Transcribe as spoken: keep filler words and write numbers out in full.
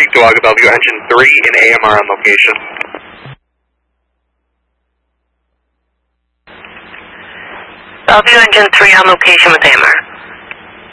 Speak to Agua Bellevue Engine three and A M R on location. Bellevue Engine three on location with A M R.